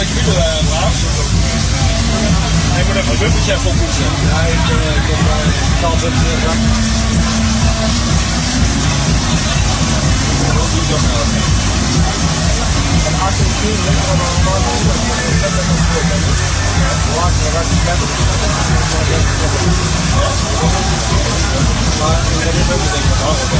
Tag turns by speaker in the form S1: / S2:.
S1: Wiel braaf. Hij moet even een bumpertje even oppoetsen. Ja, ik kan het gaan. Dat doe ik nog wel. En achter de stuur ligt er nog een paar minuten. Dat is nog goed. Later gaat het lekker. Maar dat is ook een ding van alles.